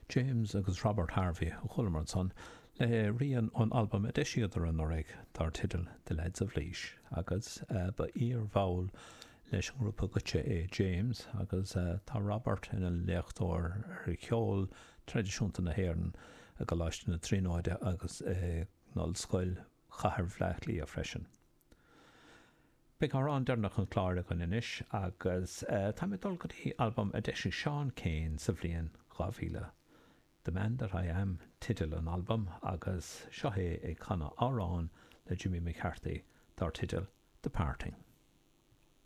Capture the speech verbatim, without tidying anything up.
James agus Robert Harvey ó Chulmar son le rian an album a deisiadar an oreg tar titil The Lads of Laois agus uh, ba ír bhaul leis an grúpa gote é James agus uh, tá Robert in a leachtóir ar ceol tradiisiúnta na hhéireann a go leiste na tríóide agus uh, nál scoil chahar bhleach lí a freisin. Big ar an dernach an chláir gan inis agus uh, tá mi dul go dtí album a deisi Sean Kane sa bhliain ghafhíle. The Man That I Am titil an album agus seo é ag chana árán le Jimmy McCarthy tar titil The Parting.